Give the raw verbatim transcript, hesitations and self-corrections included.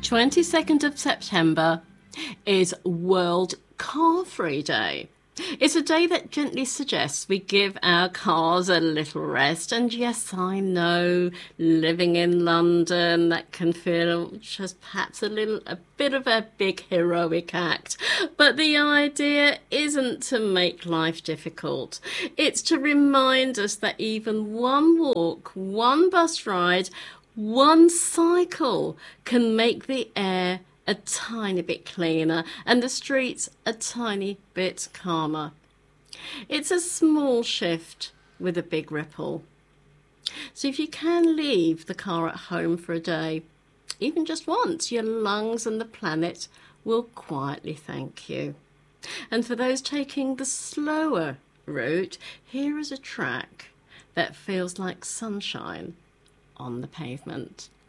twenty-second of September is World Car Free Day. It's a day that gently suggests we give our cars a little rest. And yes, I know, living in London, that can feel just perhaps a little, a bit of a big heroic act. But the idea isn't to make life difficult. It's to remind us that even one walk, one bus ride, one cycle can make the air a tiny bit cleaner and the streets a tiny bit calmer. It's a small shift with a big ripple. So if you can leave the car at home for a day, even just once, your lungs and the planet will quietly thank you. And for those taking the slower route, here is a track that feels like sunshine on the pavement.